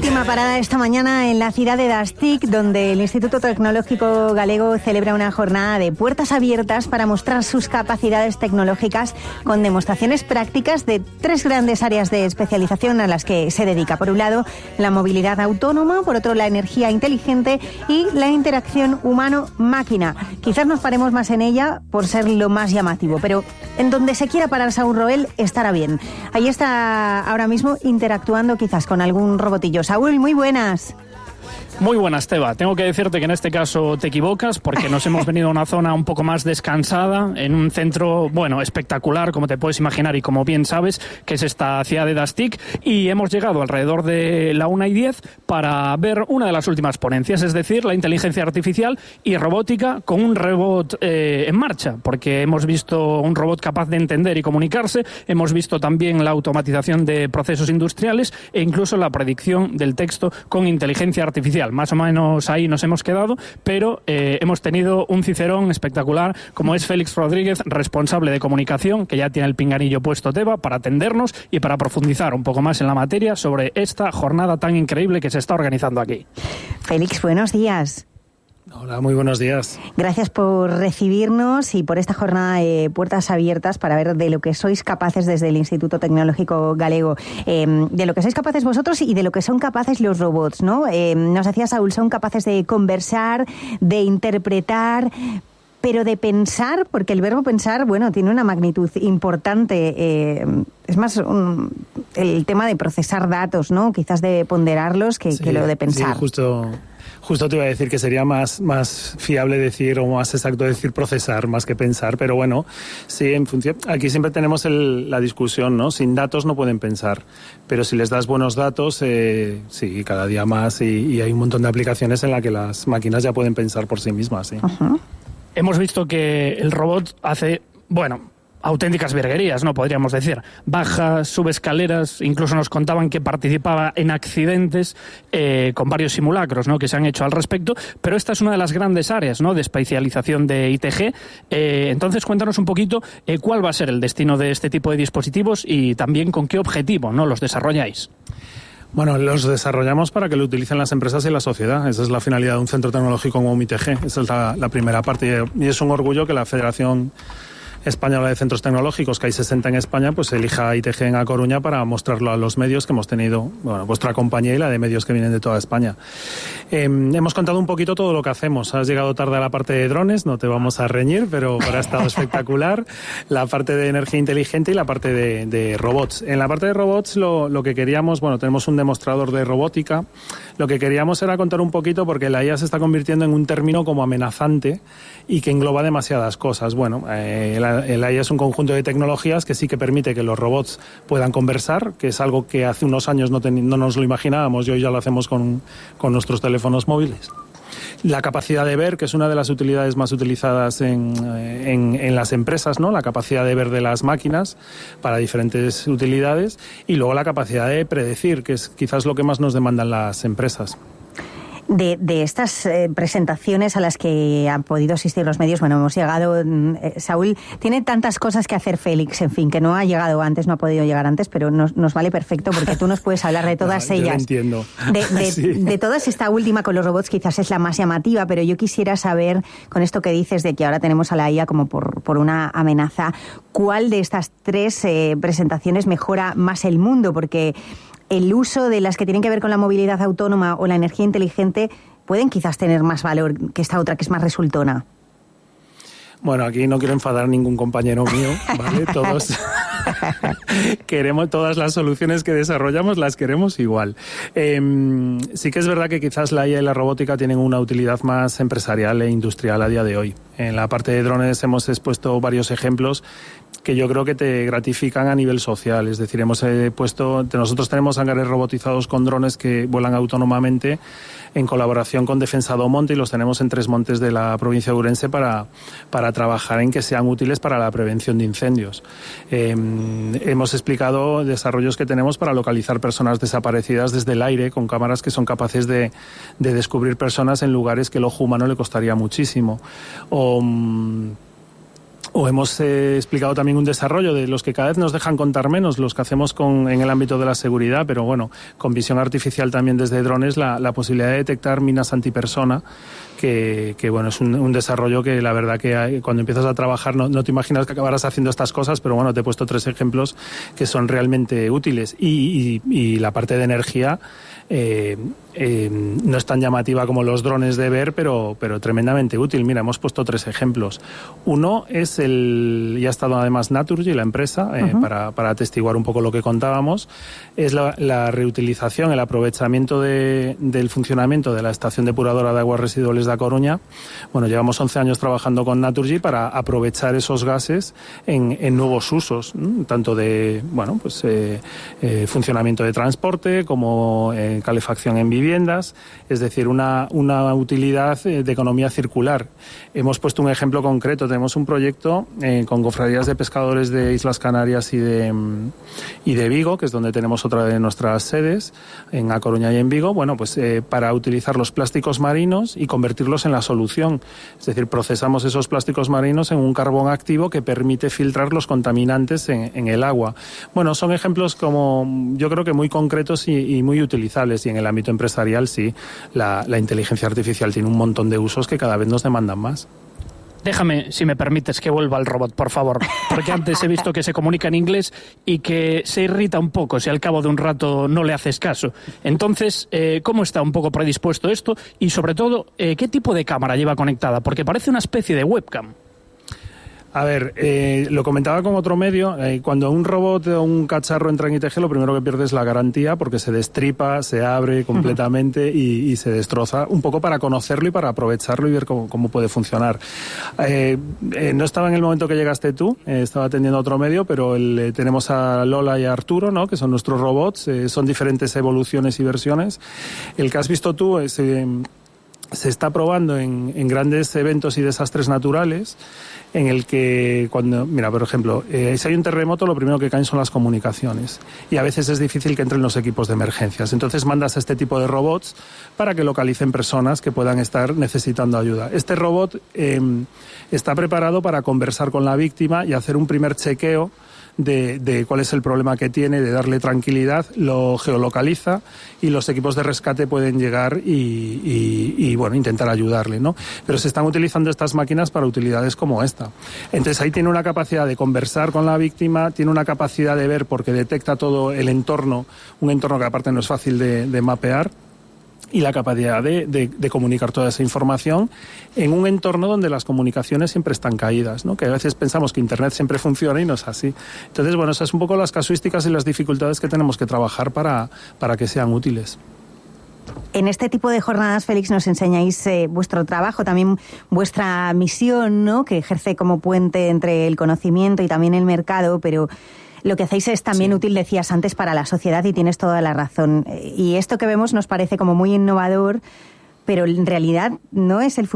Última parada esta mañana en la ciudad de Das-TIC, donde el Instituto Tecnológico Galego celebra una jornada de puertas abiertas para mostrar sus capacidades tecnológicas con demostraciones prácticas de 3 grandes áreas de especialización a las que se dedica. Por un lado, la movilidad autónoma, por otro, la energía inteligente y la interacción humano-máquina. Quizás nos paremos más en ella por ser lo más llamativo, pero en donde se quiera parar Saúl Roel estará bien. Ahí está ahora mismo interactuando quizás con algún robotillo. Saúl, muy buenas. Muy buenas, Teba. Tengo que decirte que en este caso te equivocas porque nos hemos venido a una zona un poco más descansada, en un centro, bueno, espectacular, como te puedes imaginar y como bien sabes, que es esta ciudad de Das-TIC, y hemos llegado alrededor de la 1:10 para ver una de las últimas ponencias, es decir, la inteligencia artificial y robótica con un robot en marcha, porque hemos visto un robot capaz de entender y comunicarse, hemos visto también la automatización de procesos industriales e incluso la predicción del texto con inteligencia artificial. Más o menos ahí nos hemos quedado, pero hemos tenido un cicerón espectacular, como es Félix Rodríguez, responsable de comunicación, que ya tiene el pinganillo puesto, Teba, para atendernos y para profundizar un poco más en la materia sobre esta jornada tan increíble que se está organizando aquí. Félix, buenos días. Hola, muy buenos días. Gracias por recibirnos y por esta jornada de puertas abiertas para ver de lo que sois capaces desde el Instituto Tecnológico Galego, de lo que sois capaces vosotros y de lo que son capaces los robots, ¿no? Nos decía Saúl, son capaces de conversar, de interpretar, pero de pensar, porque el verbo pensar, bueno, tiene una magnitud importante. Es más el tema de procesar datos, ¿no? Quizás de ponderarlos que lo de pensar. Sí, Justo te iba a decir que sería más fiable decir, o más exacto decir procesar más que pensar, pero bueno, sí, en función. Aquí siempre tenemos la discusión, ¿no? Sin datos no pueden pensar, pero si les das buenos datos, sí, cada día más, y hay un montón de aplicaciones en las que las máquinas ya pueden pensar por sí mismas, sí. Uh-huh. Hemos visto que el robot hace, auténticas virguerías, ¿no? Podríamos decir. Baja, sube escaleras, incluso nos contaban que participaba en accidentes con varios simulacros, ¿no? Que se han hecho al respecto, pero esta es una de las grandes áreas, ¿no? De especialización de ITG. Entonces, cuéntanos un poquito cuál va a ser el destino de este tipo de dispositivos y también con qué objetivo, ¿no? Los desarrolláis. Bueno, los desarrollamos para que lo utilicen las empresas y la sociedad. Esa es la finalidad de un centro tecnológico como ITG. Esa es la primera parte. Y es un orgullo que la Federación Española de Centros Tecnológicos, que hay 60 en España, pues elija a ITG en A Coruña para mostrarlo a los medios que hemos tenido, vuestra compañía y la de medios que vienen de toda España. Hemos contado un poquito todo lo que hacemos. Has llegado tarde a la parte de drones, no te vamos a reñir, pero ha estado espectacular. La parte de energía inteligente y la parte de robots. En la parte de robots lo que queríamos, tenemos un demostrador de robótica. Lo que queríamos era contar un poquito, porque la IA se está convirtiendo en un término como amenazante y que engloba demasiadas cosas. La IA es un conjunto de tecnologías que sí que permite que los robots puedan conversar, que es algo que hace unos años no nos lo imaginábamos y hoy ya lo hacemos con nuestros teléfonos móviles. La capacidad de ver, que es una de las utilidades más utilizadas en las empresas, ¿no? La capacidad de ver de las máquinas para diferentes utilidades, y luego la capacidad de predecir, que es quizás lo que más nos demandan las empresas. De estas presentaciones a las que han podido asistir los medios, hemos llegado, Saúl, tiene tantas cosas que hacer Félix, en fin, que no ha llegado antes, no ha podido llegar antes, pero nos vale perfecto porque tú nos puedes hablar de todas ellas. Yo lo entiendo. De todas, esta última con los robots quizás es la más llamativa, pero yo quisiera saber, con esto que dices de que ahora tenemos a la IA como por una amenaza, ¿cuál de estas 3 presentaciones mejora más el mundo? Porque el uso de las que tienen que ver con la movilidad autónoma o la energía inteligente pueden quizás tener más valor que esta otra, que es más resultona. Bueno, aquí no quiero enfadar a ningún compañero mío, ¿vale? Todos queremos, todas las soluciones que desarrollamos las queremos igual. Sí que es verdad que quizás la IA y la robótica tienen una utilidad más empresarial e industrial a día de hoy. En la parte de drones hemos expuesto varios ejemplos que yo creo que te gratifican a nivel social. Es decir, nosotros tenemos hangares robotizados con drones que vuelan autónomamente en colaboración con Defensa do Monte, y los tenemos en 3 montes de la provincia de Ourense para trabajar en que sean útiles para la prevención de incendios. Hemos explicado desarrollos que tenemos para localizar personas desaparecidas desde el aire, con cámaras que son capaces de descubrir personas en lugares que el ojo humano le costaría muchísimo. O hemos explicado también un desarrollo de los que cada vez nos dejan contar menos, los que hacemos en el ámbito de la seguridad, pero bueno, con visión artificial también desde drones, la posibilidad de detectar minas antipersona, que bueno, es un desarrollo que la verdad que cuando empiezas a trabajar no te imaginas que acabarás haciendo estas cosas, pero bueno, te he puesto 3 ejemplos que son realmente útiles. Y la parte de energía no es tan llamativa como los drones de ver, pero tremendamente útil. Mira, hemos puesto 3 ejemplos. Uno es ya ha estado además Naturgy, la empresa, para atestiguar un poco lo que contábamos, es la reutilización, el aprovechamiento del funcionamiento de la estación depuradora de aguas residuales de A Coruña. Bueno, llevamos 11 años trabajando con Naturgy para aprovechar esos gases en nuevos usos, tanto de funcionamiento de transporte como calefacción en viviendas, es decir, una utilidad de economía circular. Hemos puesto un ejemplo concreto. Tenemos un proyecto con cofradías de pescadores de Islas Canarias y de Vigo, que es donde tenemos otra de nuestras sedes, en A Coruña y en Vigo, bueno, pues para utilizar los plásticos marinos y convertirlos en la solución. Es decir, procesamos esos plásticos marinos en un carbón activo que permite filtrar los contaminantes en el agua. Bueno, son ejemplos como yo creo que muy concretos y muy utilizables, y en el ámbito empresarial sí, la inteligencia artificial tiene un montón de usos que cada vez nos demandan más. Déjame, si me permites, que vuelva al robot, por favor, porque antes he visto que se comunica en inglés y que se irrita un poco si al cabo de un rato no le haces caso. Entonces, ¿cómo está un poco predispuesto esto? Y sobre todo, ¿qué tipo de cámara lleva conectada? Porque parece una especie de webcam. A ver, lo comentaba con otro medio, cuando un robot o un cacharro entra en ITG, lo primero que pierde es la garantía, porque se destripa, se abre completamente y se destroza, un poco para conocerlo y para aprovecharlo y ver cómo puede funcionar. No estaba en el momento que llegaste tú, estaba atendiendo a otro medio, pero tenemos a Lola y a Arturo, ¿no?, que son nuestros robots, son diferentes evoluciones y versiones. El que has visto tú se está probando en grandes eventos y desastres naturales, en el que mira, por ejemplo, si hay un terremoto, lo primero que caen son las comunicaciones, y a veces es difícil que entren los equipos de emergencias. Entonces mandas a este tipo de robots para que localicen personas que puedan estar necesitando ayuda. Este robot está preparado para conversar con la víctima y hacer un primer chequeo de cuál es el problema que tiene, de darle tranquilidad, lo geolocaliza y los equipos de rescate pueden llegar y bueno, intentar ayudarle, ¿no? Pero se están utilizando estas máquinas para utilidades como esta. Entonces ahí tiene una capacidad de conversar con la víctima, tiene una capacidad de ver porque detecta todo el entorno, un entorno que aparte no es fácil de mapear, y la capacidad de comunicar toda esa información en un entorno donde las comunicaciones siempre están caídas, ¿no? Que a veces pensamos que Internet siempre funciona y no es así. Entonces, bueno, esas son un poco las casuísticas y las dificultades que tenemos que trabajar para que sean útiles. En este tipo de jornadas, Félix, nos enseñáis vuestro trabajo, también vuestra misión, ¿no?, que ejerce como puente entre el conocimiento y también el mercado, pero lo que hacéis es también útil, decías antes, para la sociedad, y tienes toda la razón. Y esto que vemos nos parece como muy innovador, pero en realidad no es el futuro.